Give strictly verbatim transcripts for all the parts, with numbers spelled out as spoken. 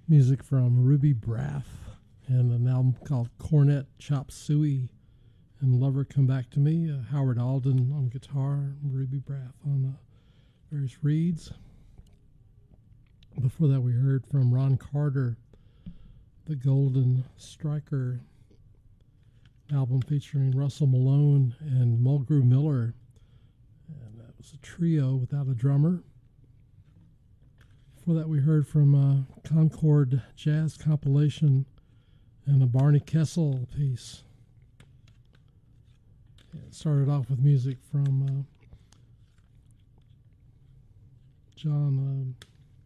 Music from Ruby Braff and an album called Cornet Chop Suey and Lover Come Back to Me. Uh, Howard Alden on guitar, Ruby Braff on uh, various reeds. Before that, we heard from Ron Carter, The Golden Striker album featuring Russell Malone and Mulgrew Miller. And that was a trio without a drummer. Before that, we heard from uh, Concord Jazz Compilation and a Barney Kessel piece. It started off with music from uh, John um,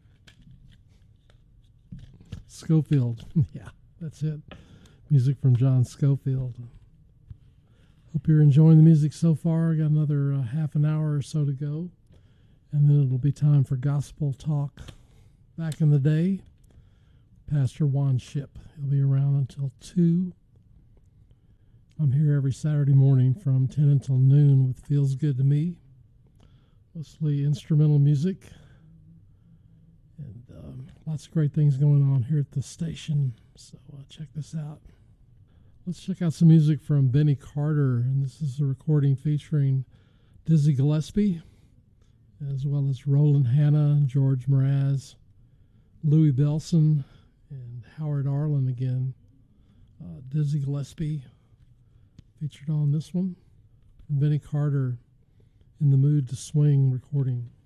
Schofield. Yeah, that's it. Music from John Schofield. Hope you're enjoying the music so far. Got another uh, half an hour or so to go, and then it'll be time for gospel talk. Back in the day, Pastor Juan Ship. He'll be around until two. I'm here every Saturday morning from ten until noon with Feels Good to Me. Mostly instrumental music. And um, lots of great things going on here at the station. So uh, check this out. Let's check out some music from Benny Carter. And this is a recording featuring Dizzy Gillespie, as well as Roland Hanna, George Mraz, Louis Bellson, and Howard Arlen again. Uh, Dizzy Gillespie featured on this one. Benny Carter, In the Mood to Swing recording.